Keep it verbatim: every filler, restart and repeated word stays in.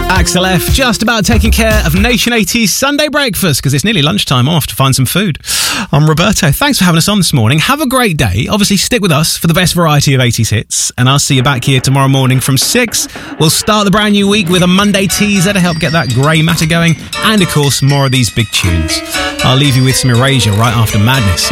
Axel F, just about taking care of Nation eighties Sunday breakfast because it's nearly lunchtime. I'm off to find some food. I'm Roberto. Thanks for having us on this morning. Have a great day. Obviously, stick with us for the best variety of eighties hits, and I'll see you back here tomorrow morning from six. We'll start the brand new week with a Monday teaser to help get that grey matter going, and of course, more of these big tunes. I'll leave you with some Erasure right after Madness.